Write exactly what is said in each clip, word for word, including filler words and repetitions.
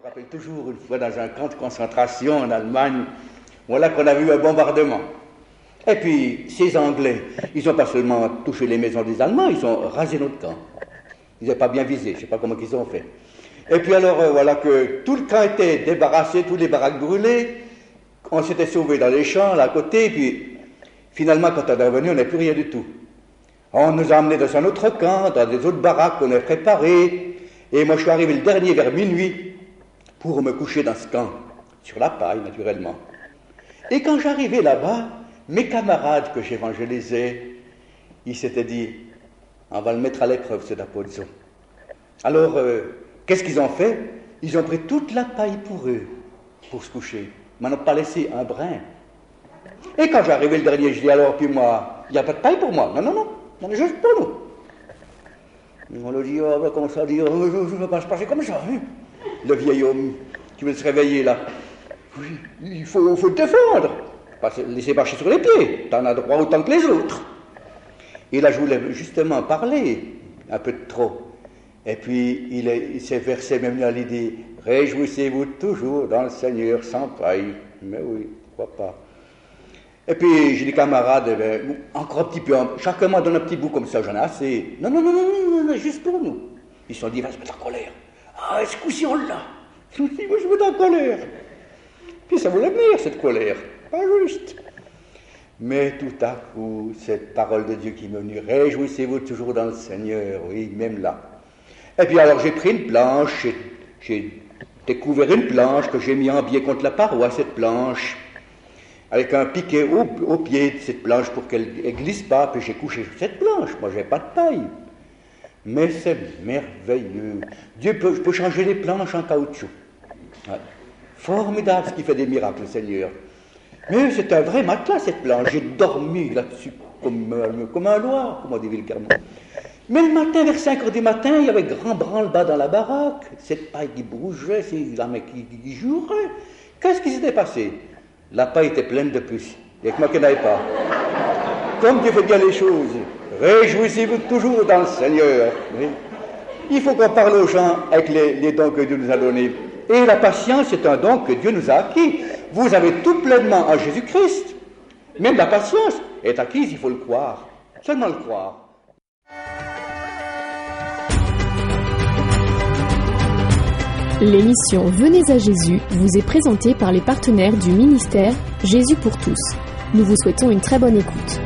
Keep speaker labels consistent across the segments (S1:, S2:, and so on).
S1: rappelle toujours une fois dans un camp de concentration en Allemagne, voilà qu'on a vu un bombardement. Et puis, ces Anglais, ils n'ont pas seulement touché les maisons des Allemands, ils ont rasé notre camp. Ils n'avaient pas bien visé, je ne sais pas comment ils ont fait. Et puis alors, euh, voilà que tout le camp était débarrassé, tous les baraques brûlées, on s'était sauvés dans les champs, là à côté, et puis finalement, quand on est revenu, on n'a plus rien du tout. On nous a emmenés dans un autre camp, dans des autres baraques qu'on a préparées, et moi je suis arrivé le dernier vers minuit pour me coucher dans ce camp, sur la paille naturellement. Et quand j'arrivais là-bas, mes camarades que j'évangélisais, ils s'étaient dit, on va le mettre à l'épreuve, cet Apollon. Alors, euh, qu'est-ce qu'ils ont fait? Ils ont pris toute la paille pour eux, pour se coucher. Ils m'en ont pas laissé un brin. Et quand j'arrivais le dernier, je dis alors, puis moi, il n'y a pas de paille pour moi. Non, non, non, non, juste pour nous. On leur dit, oh, ben, comment ça dire, oh, je ne veux pas se passer comme ça. Hein? Le vieil homme qui veut se réveiller là. Oui, il faut, faut te défendre. Pas se laisser marcher sur les pieds. T'en as droit autant que les autres. Et là, je voulais justement parler un peu de trop. Et puis, il, est, il s'est versé même à l'idée, réjouissez-vous toujours dans le Seigneur sans paille. Mais oui, pourquoi pas. Et puis, j'ai des camarades, eh bien, encore un petit peu, chacun m'en donne un petit bout comme ça, j'en ai assez. Non, non, non, non, non, non, juste pour nous. Ils se sont dit, il va se mettre en colère. Ah, est-ce que si on l'a? Je me dis, moi, je me mets en colère. Puis ça voulait venir, cette colère. Pas juste. Mais tout à coup, cette parole de Dieu qui m'est venue, réjouissez-vous toujours dans le Seigneur, oui, même là. Et puis alors, j'ai pris une planche, j'ai, j'ai découvert une planche que j'ai mis en biais contre la paroi, cette planche, avec un piquet au, au pied de cette planche pour qu'elle ne glisse pas, puis j'ai couché sur cette planche. Moi, je n'ai pas de paille. Mais c'est merveilleux. Dieu peut, peut changer les planches en caoutchouc. Ouais. Formidable ce qui fait des miracles, le Seigneur. Mais c'est un vrai matelas, cette planche. J'ai dormi là-dessus comme, euh, comme un loir, comme on dit vulgairement. Mais le matin, vers cinq heures du matin, il y avait grand branle-bas dans la baraque. Cette paille qui bougeait, c'est la mec qui, qui jurait. Qu'est-ce qui s'était passé? La paille était pleine de puces. Il n'y a que moi qui n'avais pas. Comme Dieu fait bien les choses. Réjouissez-vous toujours dans le Seigneur. Oui. Il faut qu'on parle aux gens avec les, les dons que Dieu nous a donnés. Et la patience, c'est un don que Dieu nous a acquis. Vous avez tout pleinement en Jésus-Christ. Même la patience est acquise, il faut le croire. Seulement le croire.
S2: L'émission Venez à Jésus vous est présentée par les partenaires du ministère Jésus pour tous. Nous vous souhaitons une très bonne écoute.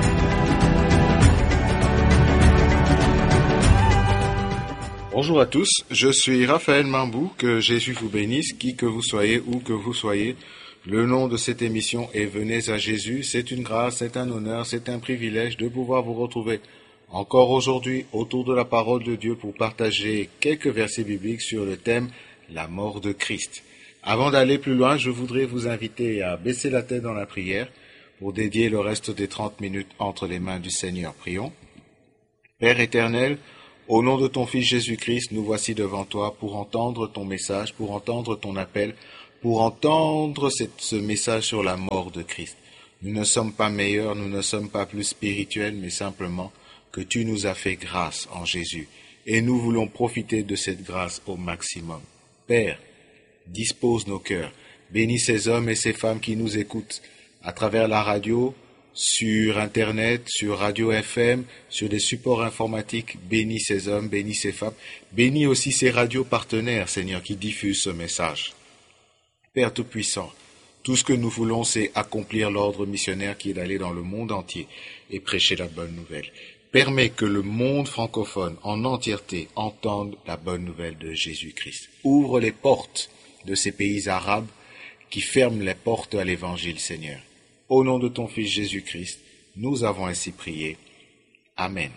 S3: Bonjour à tous, je suis Raphaël Mambou, que Jésus vous bénisse, qui que vous soyez, où que vous soyez. Le nom de cette émission est Venez à Jésus. C'est une grâce, c'est un honneur, c'est un privilège de pouvoir vous retrouver encore aujourd'hui autour de la parole de Dieu pour partager quelques versets bibliques sur le thème la mort de Christ. Avant d'aller plus loin, je voudrais vous inviter à baisser la tête dans la prière pour dédier le reste des trente minutes entre les mains du Seigneur. Prions. Père éternel, au nom de ton Fils Jésus-Christ, nous voici devant toi pour entendre ton message, pour entendre ton appel, pour entendre cette, ce message sur la mort de Christ. Nous ne sommes pas meilleurs, nous ne sommes pas plus spirituels, mais simplement que tu nous as fait grâce en Jésus. Et nous voulons profiter de cette grâce au maximum. Père, dispose nos cœurs. Bénis ces hommes et ces femmes qui nous écoutent à travers la radio, sur Internet, sur Radio F M, sur des supports informatiques. Bénis ces hommes, bénis ces femmes. Bénis aussi ces radios partenaires, Seigneur, qui diffusent ce message. Père Tout-Puissant, tout ce que nous voulons, c'est accomplir l'ordre missionnaire qui est d'aller dans le monde entier et prêcher la bonne nouvelle. Permets que le monde francophone en entièreté entende la bonne nouvelle de Jésus-Christ. Ouvre les portes de ces pays arabes qui ferment les portes à l'évangile, Seigneur. Au nom de ton Fils Jésus-Christ, nous avons ainsi prié. Amen.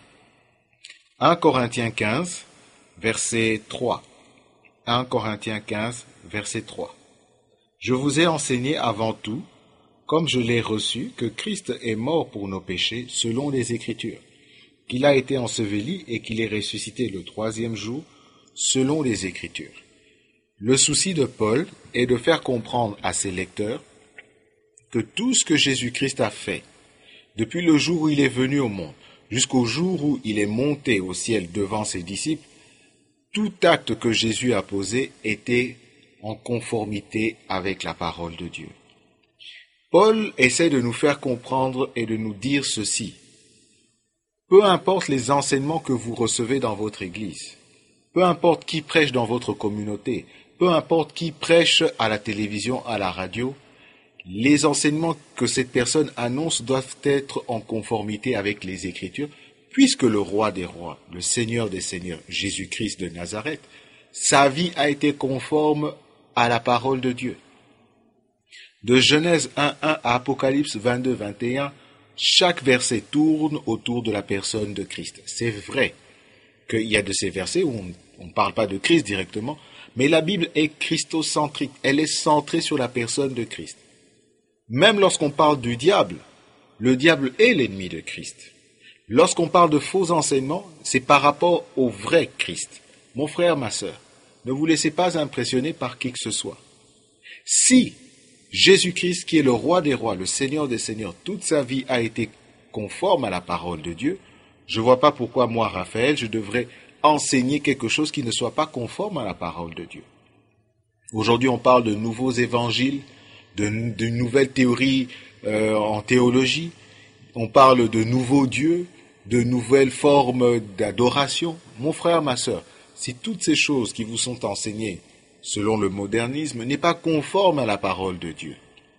S3: un Corinthiens quinze, verset trois. un Corinthiens quinze, verset trois. Je vous ai enseigné avant tout, comme je l'ai reçu, que Christ est mort pour nos péchés selon les Écritures, qu'il a été enseveli et qu'il est ressuscité le troisième jour selon les Écritures. Le souci de Paul est de faire comprendre à ses lecteurs que tout ce que Jésus-Christ a fait, depuis le jour où il est venu au monde, jusqu'au jour où il est monté au ciel devant ses disciples, tout acte que Jésus a posé était en conformité avec la parole de Dieu. Paul essaie de nous faire comprendre et de nous dire ceci. Peu importe les enseignements que vous recevez dans votre église, peu importe qui prêche dans votre communauté, peu importe qui prêche à la télévision, à la radio, les enseignements que cette personne annonce doivent être en conformité avec les Écritures, puisque le roi des rois, le Seigneur des seigneurs, Jésus-Christ de Nazareth, sa vie a été conforme à la parole de Dieu. De Genèse un un à Apocalypse vingt-deux vingt et un, chaque verset tourne autour de la personne de Christ. C'est vrai qu'il y a de ces versets où on ne parle pas de Christ directement, mais la Bible est christocentrique, elle est centrée sur la personne de Christ. Même lorsqu'on parle du diable, le diable est l'ennemi de Christ. Lorsqu'on parle de faux enseignements, c'est par rapport au vrai Christ. Mon frère, ma sœur, ne vous laissez pas impressionner par qui que ce soit. Si Jésus-Christ, qui est le roi des rois, le Seigneur des seigneurs, toute sa vie a été conforme à la parole de Dieu, je ne vois pas pourquoi moi, Raphaël, je devrais enseigner quelque chose qui ne soit pas conforme à la parole de Dieu. Aujourd'hui, on parle de nouveaux évangiles, de, de nouvelles théories euh, en théologie, on parle de nouveaux dieux, de nouvelles formes d'adoration. Mon frère, ma sœur, si toutes ces choses qui vous sont enseignées selon le modernisme n'est pas conforme à la parole de Dieu,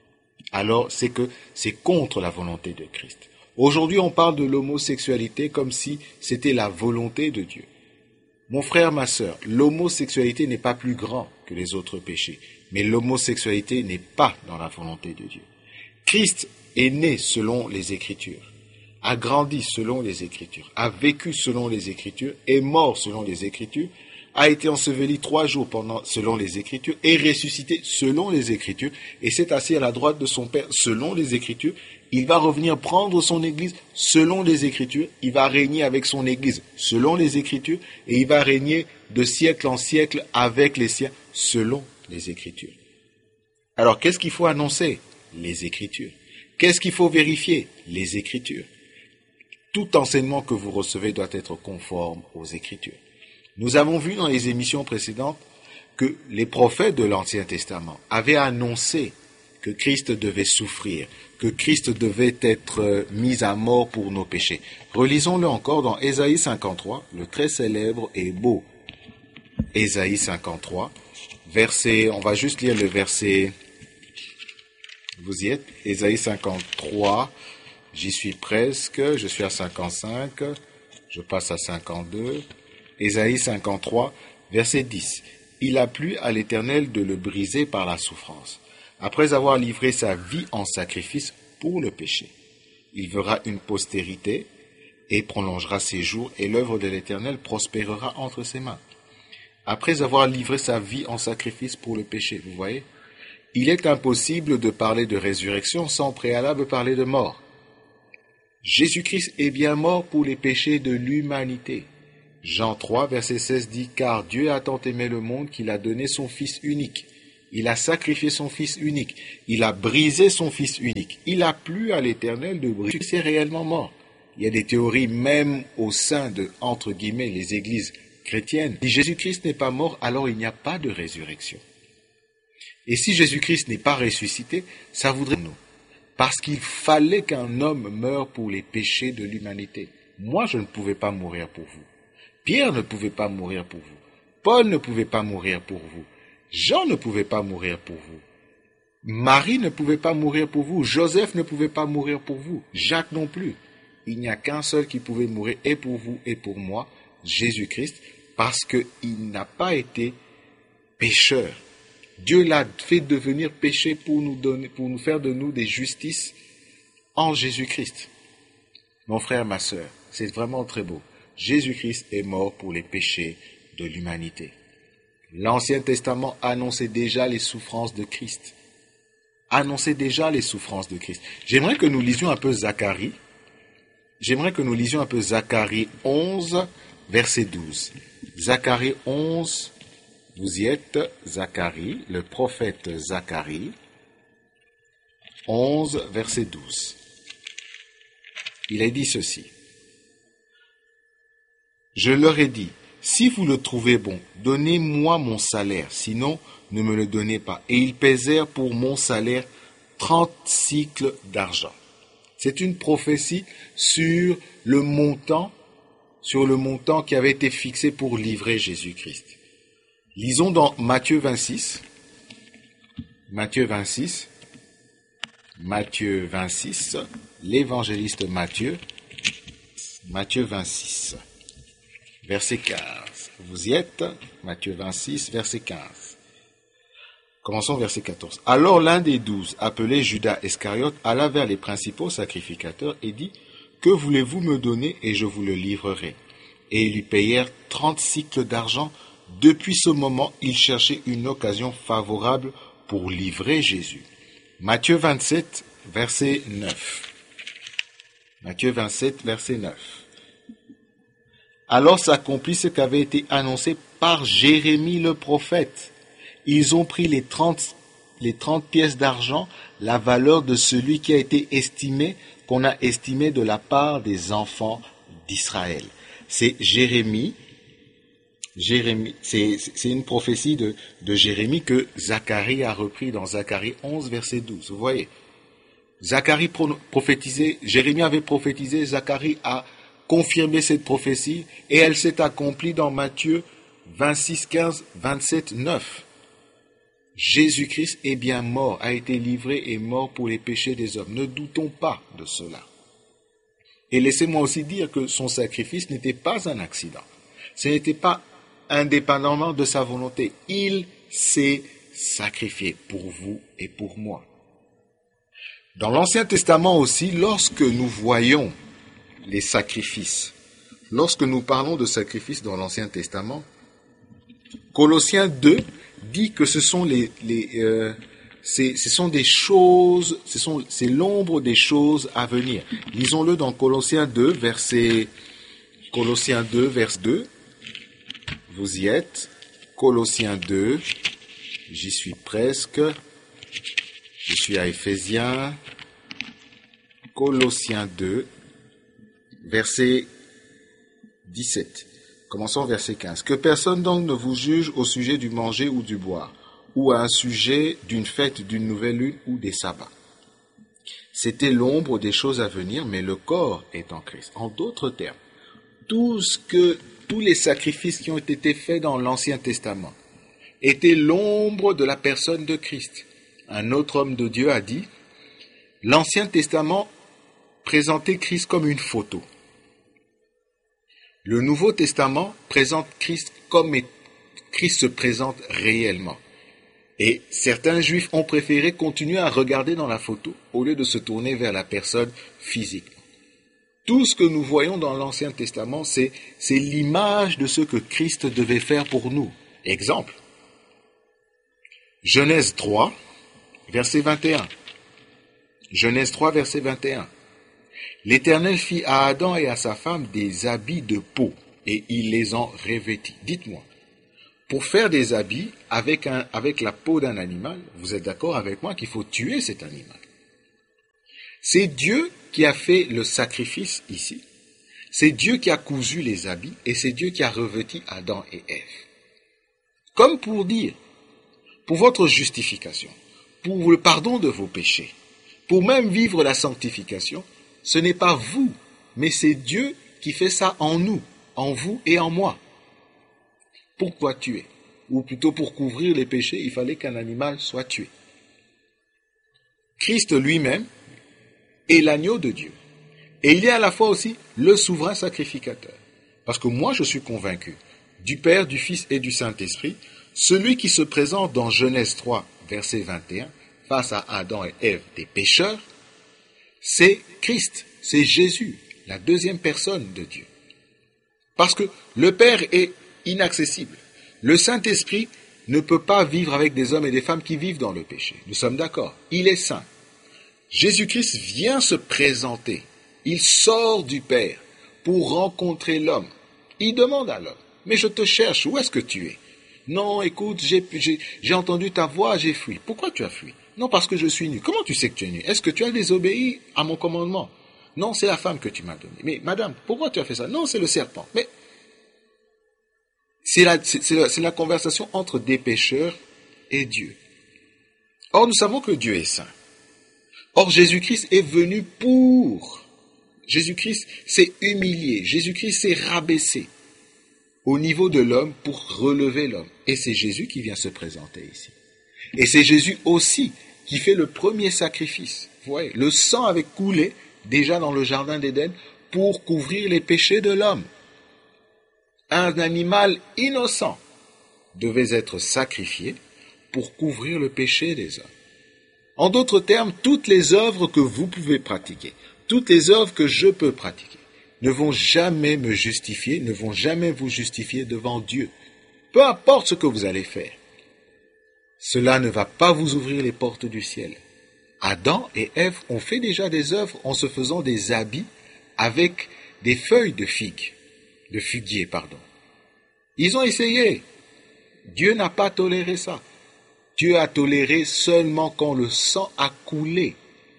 S3: alors c'est que c'est contre la volonté de Christ. Aujourd'hui, on parle de l'homosexualité comme si c'était la volonté de Dieu. Mon frère, ma sœur, l'homosexualité n'est pas plus grand que les autres péchés, mais l'homosexualité n'est pas dans la volonté de Dieu. Christ est né selon les Écritures, a grandi selon les Écritures, a vécu selon les Écritures, est mort selon les Écritures, a été enseveli trois jours pendant, selon les Écritures, est ressuscité selon les Écritures, et s'est assis à la droite de son Père selon les Écritures. Il va revenir prendre son Église selon les Écritures, il va régner avec son Église selon les Écritures, et il va régner de siècle en siècle avec les siens selon les Écritures. Alors, qu'est-ce qu'il faut annoncer? Les Écritures. Qu'est-ce qu'il faut vérifier? Les Écritures. Tout enseignement que vous recevez doit être conforme aux Écritures. Nous avons vu dans les émissions précédentes que les prophètes de l'Ancien Testament avaient annoncé que Christ devait souffrir, que Christ devait être mis à mort pour nos péchés. Relisons-le encore dans Ésaïe cinquante-trois, le très célèbre et beau Ésaïe cinquante-trois, verset, on va juste lire le verset, vous y êtes, Ésaïe cinquante-trois, j'y suis presque, je suis à cinquante-cinq, je passe à cinquante-deux, Ésaïe cinquante-trois, verset dix. Il a plu à l'Éternel de le briser par la souffrance, après avoir livré sa vie en sacrifice pour le péché. Il verra une postérité et prolongera ses jours, et l'œuvre de l'Éternel prospérera entre ses mains. Après avoir livré sa vie en sacrifice pour le péché, vous voyez, il est impossible de parler de résurrection sans préalable parler de mort. Jésus-Christ est bien mort pour les péchés de l'humanité. Jean trois, verset seize dit « Car Dieu a tant aimé le monde qu'il a donné son Fils unique. Il a sacrifié son Fils unique. Il a brisé son Fils unique. Il a plu à l'Éternel de briser. C'est réellement mort. » Il y a des théories même au sein de, entre guillemets, les églises chrétiennes. Si Jésus-Christ n'est pas mort, alors il n'y a pas de résurrection. Et si Jésus-Christ n'est pas ressuscité, ça voudrait nous. Parce qu'il fallait qu'un homme meure pour les péchés de l'humanité. Moi, je ne pouvais pas mourir pour vous. Pierre ne pouvait pas mourir pour vous. Paul ne pouvait pas mourir pour vous. Jean ne pouvait pas mourir pour vous. Marie ne pouvait pas mourir pour vous. Joseph ne pouvait pas mourir pour vous. Jacques non plus. Il n'y a qu'un seul qui pouvait mourir, et pour vous et pour moi, Jésus-Christ, parce qu'il n'a pas été pécheur. Dieu l'a fait devenir péché pour nous donner, pour nous faire de nous des justices en Jésus-Christ. Mon frère, ma sœur, c'est vraiment très beau. Jésus-Christ est mort pour les péchés de l'humanité. L'Ancien Testament annonçait déjà les souffrances de Christ. Annonçait déjà les souffrances de Christ. J'aimerais que nous lisions un peu Zacharie. J'aimerais que nous lisions un peu Zacharie onze, verset douze. Zacharie onze, vous y êtes, Zacharie, le prophète Zacharie, onze, verset douze. Il a dit ceci. Je leur ai dit, si vous le trouvez bon, donnez-moi mon salaire, sinon ne me le donnez pas. Et ils pesèrent pour mon salaire trente cycles d'argent. C'est une prophétie sur le montant, sur le montant qui avait été fixé pour livrer Jésus-Christ. Lisons dans Matthieu vingt-six. Matthieu vingt-six. Matthieu vingt-six. L'évangéliste Matthieu. Matthieu vingt-six. Verset quinze. Vous y êtes? Matthieu vingt-six, verset quinze. Commençons verset quatorze. Alors l'un des douze, appelé Judas Iscariote, alla vers les principaux sacrificateurs et dit, « Que voulez-vous me donner et je vous le livrerai ?» Et ils lui payèrent trente cycles d'argent. Depuis ce moment, ils cherchaient une occasion favorable pour livrer Jésus. Matthieu vingt-sept, verset neuf. Matthieu vingt-sept, verset neuf. Alors s'accomplit ce qui avait été annoncé par Jérémie le prophète. Ils ont pris les trente, les trente pièces d'argent, la valeur de celui qui a été estimé, qu'on a estimé de la part des enfants d'Israël. C'est Jérémie, Jérémie, c'est, c'est une prophétie de, de Jérémie que Zacharie a repris dans Zacharie onze, verset douze. Vous voyez, Zacharie prophétisait, Jérémie avait prophétisé, Zacharie a confirmé cette prophétie et elle s'est accomplie dans Matthieu vingt-six, quinze, vingt-sept, neuf. Jésus-Christ est bien mort, a été livré et mort pour les péchés des hommes. Ne doutons pas de cela. Et laissez-moi aussi dire que son sacrifice n'était pas un accident. Ce n'était pas indépendamment de sa volonté. Il s'est sacrifié pour vous et pour moi. Dans l'Ancien Testament aussi, lorsque nous voyons les sacrifices, lorsque nous parlons de sacrifices dans l'Ancien Testament, Colossiens deux dit que ce sont les, les euh, c'est, ce sont des choses, ce sont, c'est l'ombre des choses à venir. Lisons-le dans Colossiens deux, verset, Colossiens deux, verset deux. Vous y êtes. Colossiens deux. J'y suis presque. Je suis à Éphésiens. Colossiens deux, verset dix-sept. Commençons verset quinze. Que personne donc ne vous juge au sujet du manger ou du boire, ou à un sujet d'une fête, d'une nouvelle lune ou des sabbats. C'était l'ombre des choses à venir, mais le corps est en Christ. En d'autres termes, tout ce que, tous les sacrifices qui ont été faits dans l'Ancien Testament étaient l'ombre de la personne de Christ. Un autre homme de Dieu a dit, l'Ancien Testament présentait Christ comme une photo. Le Nouveau Testament présente Christ comme Christ se présente réellement. Et certains Juifs ont préféré continuer à regarder dans la photo au lieu de se tourner vers la personne physiquement. Tout ce que nous voyons dans l'Ancien Testament, c'est, c'est l'image de ce que Christ devait faire pour nous. Exemple, Genèse trois, verset vingt et un. Genèse trois, verset vingt et un. L'Éternel fit à Adam et à sa femme des habits de peau, et il les en revêtit. Dites-moi, pour faire des habits avec, un, avec la peau d'un animal, vous êtes d'accord avec moi qu'il faut tuer cet animal. C'est Dieu qui a fait le sacrifice ici. C'est Dieu qui a cousu les habits, et c'est Dieu qui a revêti Adam et Ève. Comme pour dire, pour votre justification, pour le pardon de vos péchés, pour même vivre la sanctification, ce n'est pas vous, mais c'est Dieu qui fait ça en nous, en vous et en moi. Pourquoi tuer? Ou plutôt pour couvrir les péchés, il fallait qu'un animal soit tué. Christ lui-même est l'agneau de Dieu. Et il est à la fois aussi le souverain sacrificateur. Parce que moi je suis convaincu, du Père, du Fils et du Saint-Esprit, celui qui se présente dans Genèse trois, verset vingt et un, face à Adam et Ève des pécheurs, c'est Christ, c'est Jésus, la deuxième personne de Dieu. Parce que le Père est inaccessible. Le Saint-Esprit ne peut pas vivre avec des hommes et des femmes qui vivent dans le péché. Nous sommes d'accord. Il est saint. Jésus-Christ vient se présenter. Il sort du Père pour rencontrer l'homme. Il demande à l'homme, mais je te cherche, où est-ce que tu es? Non, écoute, j'ai, j'ai, j'ai entendu ta voix, j'ai fui. Pourquoi tu as fui? Non, parce que je suis nu. Comment tu sais que tu es nu? Est-ce que tu as désobéi à mon commandement? Non, c'est la femme que tu m'as donnée. Mais madame, pourquoi tu as fait ça? Non, c'est le serpent. Mais C'est la, c'est, c'est la, c'est la conversation entre des pécheurs et Dieu. Or, nous savons que Dieu est saint. Or, Jésus-Christ est venu pour. Jésus-Christ s'est humilié. Jésus-Christ s'est rabaissé au niveau de l'homme pour relever l'homme. Et c'est Jésus qui vient se présenter ici. Et c'est Jésus aussi qui fait le premier sacrifice. Vous voyez, le sang avait coulé déjà dans le jardin d'Éden pour couvrir les péchés de l'homme. Un animal innocent devait être sacrifié pour couvrir le péché des hommes. En d'autres termes, toutes les œuvres que vous pouvez pratiquer, toutes les œuvres que je peux pratiquer, ne vont jamais me justifier, ne vont jamais vous justifier devant Dieu. Peu importe ce que vous allez faire, cela ne va pas vous ouvrir les portes du ciel. Adam et Ève ont fait déjà des œuvres en se faisant des habits avec des feuilles de figues, de figuier, pardon. Ils ont essayé. Dieu n'a pas toléré ça. Dieu a toléré seulement quand le sang a coulé.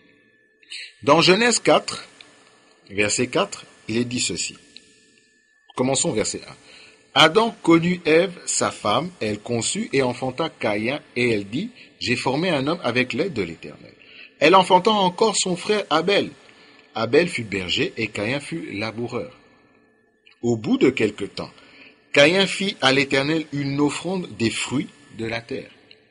S3: Dans Genèse quatre, verset quatre, il est dit ceci. Commençons verset un. Adam connut Ève, sa femme, elle conçut et enfanta Caïn, et elle dit, j'ai formé un homme avec l'aide de l'Éternel. Elle enfanta encore son frère Abel. Abel fut berger et Caïn fut laboureur. Au bout de quelque temps, Caïn fit à l'Éternel une offrande des fruits de la terre.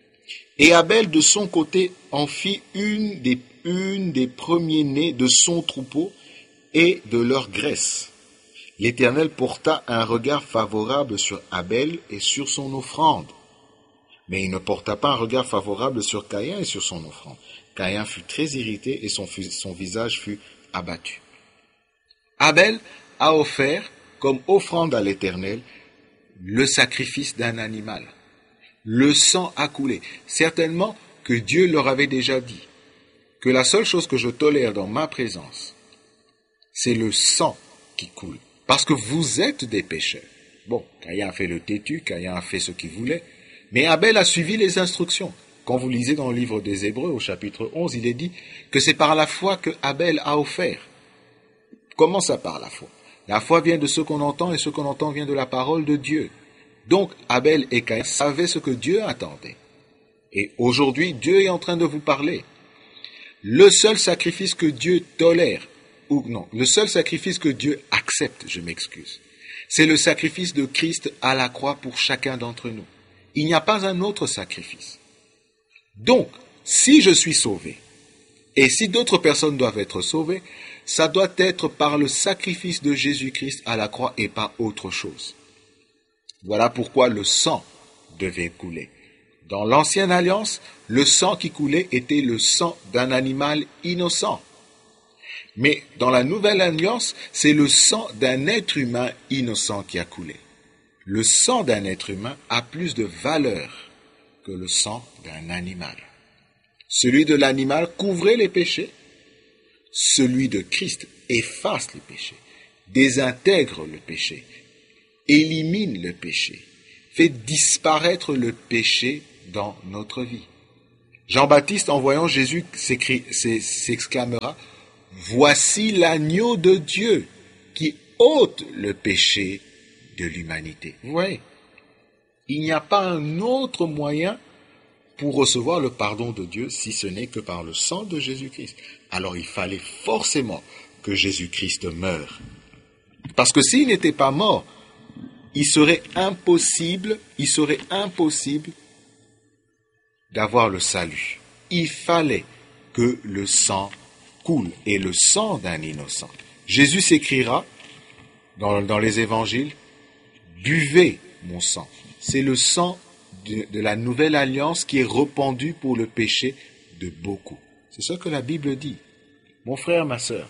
S3: Et Abel, de son côté, en fit une des, une des premiers-nés de son troupeau et de leur graisse. L'Éternel porta un regard favorable sur Abel et sur son offrande. Mais il ne porta pas un regard favorable sur Caïn et sur son offrande. Caïn fut très irrité et son, son visage fut abattu. Abel a offert comme offrande à l'Éternel le sacrifice d'un animal. Le sang a coulé. Certainement que Dieu leur avait déjà dit que la seule chose que je tolère dans ma présence, c'est le sang qui coule. Parce que vous êtes des pécheurs. Bon, Caïn a fait le têtu, Caïn a fait ce qu'il voulait, mais Abel a suivi les instructions. Quand vous lisez dans le livre des Hébreux, au chapitre onze, il est dit que c'est par la foi que Abel a offert. Comment ça par la foi? La foi vient de ce qu'on entend et ce qu'on entend vient de la parole de Dieu. Donc, Abel et Caïn savaient ce que Dieu attendait. Et aujourd'hui, Dieu est en train de vous parler. Le seul sacrifice que Dieu tolère, ou non, le seul sacrifice que Dieu accepte, je m'excuse, c'est le sacrifice de Christ à la croix pour chacun d'entre nous. Il n'y a pas un autre sacrifice. Donc, si je suis sauvé, et si d'autres personnes doivent être sauvées, ça doit être par le sacrifice de Jésus-Christ à la croix et pas autre chose. Voilà pourquoi le sang devait couler. Dans l'ancienne alliance, le sang qui coulait était le sang d'un animal innocent. Mais dans la nouvelle alliance, c'est le sang d'un être humain innocent qui a coulé. Le sang d'un être humain a plus de valeur que le sang d'un animal. Celui de l'animal couvrait les péchés. Celui de Christ efface les péchés, désintègre le péché, élimine le péché, fait disparaître le péché dans notre vie. Jean-Baptiste, en voyant Jésus, s'exclamera « Voici l'agneau de Dieu qui ôte le péché de l'humanité. » Vous voyez, il n'y a pas un autre moyen pour recevoir le pardon de Dieu si ce n'est que par le sang de Jésus-Christ. Alors il fallait forcément que Jésus-Christ meure. Parce que s'il n'était pas mort, il serait impossible, il serait impossible d'avoir le salut. Il fallait que le sang coule, et le sang d'un innocent. Jésus s'écrira dans, dans les évangiles, « Buvez mon sang ». C'est le sang de, de la nouvelle alliance qui est répandu pour le péché de beaucoup. C'est ce que la Bible dit. Mon frère, ma sœur,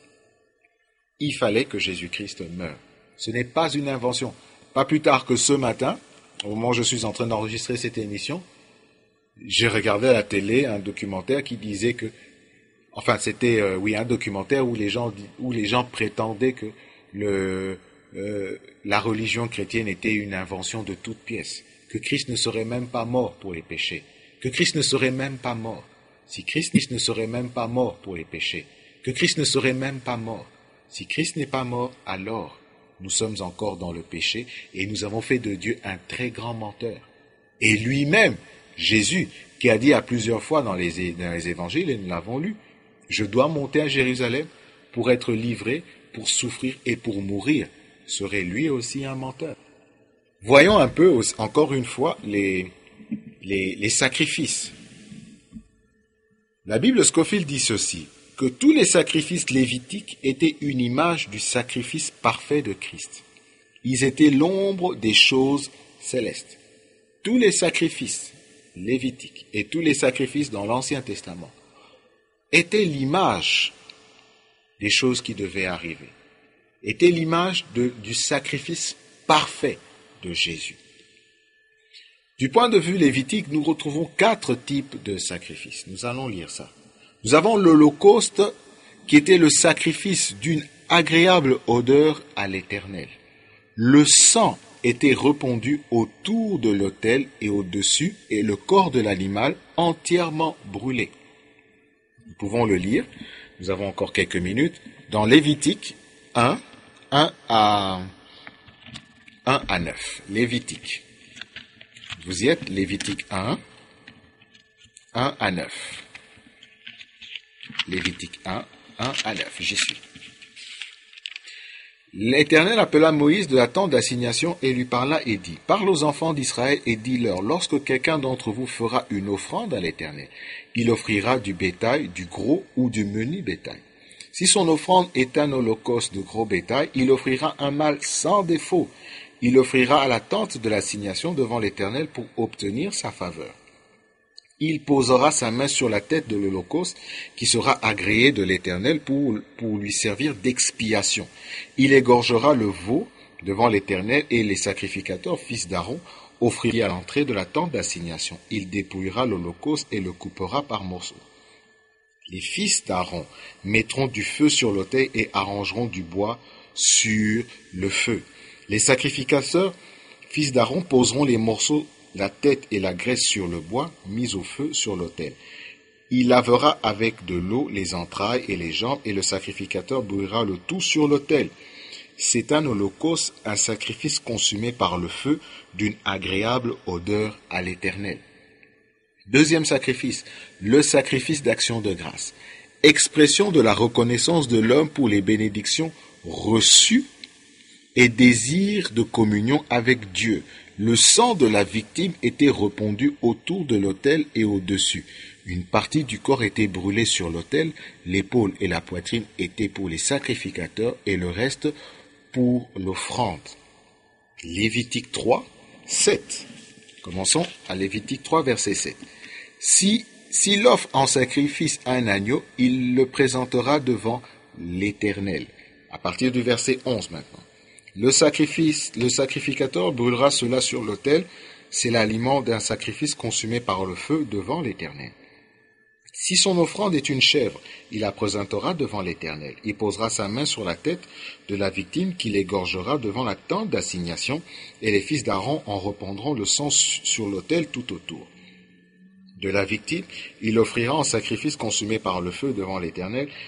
S3: il fallait que Jésus-Christ meure. Ce n'est pas une invention. Pas plus tard que ce matin, au moment où je suis en train d'enregistrer cette émission, j'ai regardé à la télé un documentaire qui disait que, enfin c'était euh, oui un documentaire où les gens où les gens prétendaient que le euh, la religion chrétienne était une invention de toutes pièces, que Christ ne serait même pas mort pour les péchés, que Christ ne serait même pas mort. Si Christ ne serait même pas mort pour les péchés, que Christ ne serait même pas mort. Si Christ n'est pas mort, alors nous sommes encore dans le péché et nous avons fait de Dieu un très grand menteur. Et lui-même, Jésus, qui a dit à plusieurs fois dans les, dans les évangiles, et nous l'avons lu, « Je dois monter à Jérusalem pour être livré, pour souffrir et pour mourir », serait lui aussi un menteur. Voyons un peu, encore une fois, les, les, les sacrifices. La Bible Scofield dit ceci, que tous les sacrifices lévitiques étaient une image du sacrifice parfait de Christ. Ils étaient l'ombre des choses célestes. Tous les sacrifices lévitiques et tous les sacrifices dans l'Ancien Testament étaient l'image des choses qui devaient arriver, étaient l'image de, du sacrifice parfait de Jésus. Du point de vue lévitique, nous retrouvons quatre types de sacrifices. Nous allons lire ça. Nous avons l'Holocauste, qui était le sacrifice d'une agréable odeur à l'Éternel. Le sang était répandu autour de l'autel et au-dessus, et le corps de l'animal entièrement brûlé. Nous pouvons le lire, nous avons encore quelques minutes, dans Lévitique un, un à, un à neuf. Lévitique. Vous y êtes, Lévitique un, un à neuf. Lévitique un, un à neuf, j'y suis. L'Éternel appela Moïse de la tente d'assignation et lui parla et dit, « Parle aux enfants d'Israël et dis-leur, lorsque quelqu'un d'entre vous fera une offrande à l'Éternel, il offrira du bétail, du gros ou du menu bétail. Si son offrande est un holocauste de gros bétail, il offrira un mâle sans défaut. Il offrira à la tente de l'assignation devant l'Éternel pour obtenir sa faveur. Il posera sa main sur la tête de l'holocauste qui sera agréé de l'Éternel pour, pour lui servir d'expiation. Il égorgera le veau devant l'Éternel et les sacrificateurs, fils d'Aaron, offriront à l'entrée de la tente d'assignation. Il dépouillera l'holocauste et le coupera par morceaux. Les fils d'Aaron mettront du feu sur l'autel et arrangeront du bois sur le feu. Les sacrificateurs, fils d'Aaron, poseront les morceaux, la tête et la graisse sur le bois mis au feu sur l'autel. Il lavera avec de l'eau les entrailles et les jambes, et le sacrificateur brûlera le tout sur l'autel. C'est un holocauste, un sacrifice consumé par le feu, d'une agréable odeur à l'Éternel. Deuxième sacrifice, le sacrifice d'action de grâce. Expression de la reconnaissance de l'homme pour les bénédictions reçues et désir de communion avec Dieu. Le sang de la victime était répandu autour de l'autel et au-dessus. Une partie du corps était brûlée sur l'autel, l'épaule et la poitrine étaient pour les sacrificateurs et le reste pour l'offrande. Lévitique trois, sept. Commençons à Lévitique trois, verset sept. Si, s'il offre en sacrifice un agneau, il le présentera devant l'Éternel. À partir du verset onze maintenant. Le sacrifice, le sacrificateur brûlera cela sur l'autel, c'est l'aliment d'un sacrifice consumé par le feu devant l'Éternel. Si son offrande est une chèvre, il la présentera devant l'Éternel. Il posera sa main sur la tête de la victime qu'il égorgera devant la tente d'assignation, et les fils d'Aaron en répandront le sang sur l'autel tout autour de la victime. Il offrira en sacrifice consumé par le feu devant l'Éternel